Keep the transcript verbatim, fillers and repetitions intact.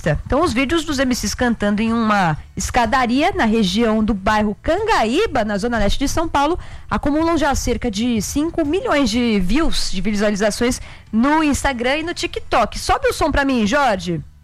pista. Então os vídeos dos M Cs cantando em uma escadaria na região do bairro Cangaíba, na zona leste de São Paulo, acumulam já cerca de cinco milhões de views, de visualizações no Instagram e no TikTok. Sobe o som pra mim, Jorge.